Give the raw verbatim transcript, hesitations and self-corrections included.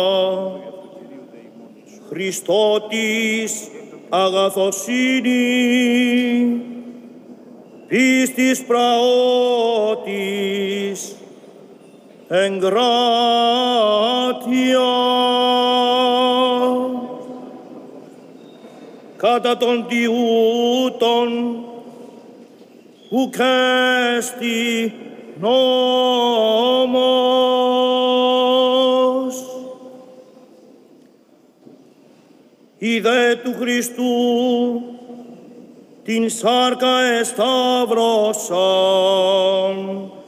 Χριστό της αγαθοσύνη, πίστης πραότης, εγκράτεια. Κατά των τιούτων ουκ έστι νόμος. Ιδέ του Χριστού την σάρκα εσταύρωσαν